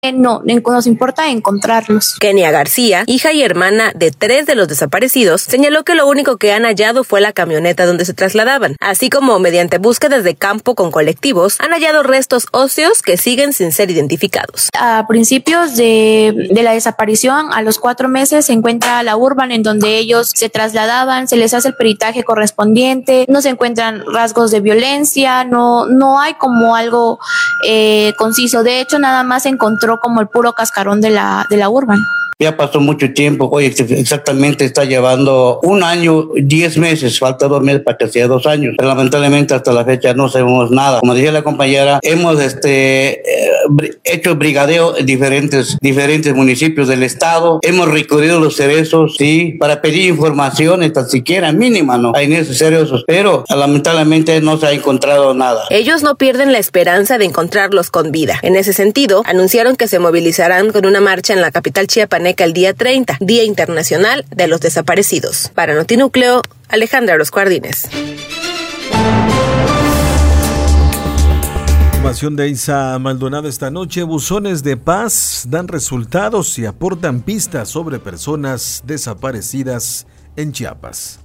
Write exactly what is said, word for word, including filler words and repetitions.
No, nos importa encontrarlos. Kenia García, hija y hermana de tres de los desaparecidos, señaló que lo único que han hallado fue la camioneta donde se trasladaban, así como mediante búsquedas de campo con colectivos, han hallado restos óseos que siguen sin ser identificados. A principios de, de la desaparición, a los cuatro meses, se encuentra la urban en donde ellos se trasladaban, se les hace el peritaje correspondiente, no se encuentran rasgos de violencia, no, no hay como algo eh, conciso. De hecho, nada más se encontró como el puro cascarón de la, de la urban. Ya pasó mucho tiempo, hoy exactamente está llevando un año, diez meses, falta dos meses para que sea dos años. Pero lamentablemente hasta la fecha no sabemos nada. Como decía la compañera, hemos este, hecho brigadeo en diferentes, diferentes municipios del estado, hemos recorrido los cerezos, sí, para pedir información, tan siquiera mínima, ¿no? Hay necesarios, pero lamentablemente no se ha encontrado nada. Ellos no pierden la esperanza de encontrarlos con vida. En ese sentido, anunciaron que se movilizarán con una marcha en la capital chiapaneca el día treinta, Día Internacional de los Desaparecidos. Para Notinúcleo, Alejandra Orozco Ardínez. Información de Isa Maldonado esta noche. Buzones de paz dan resultados y aportan pistas sobre personas desaparecidas en Chiapas.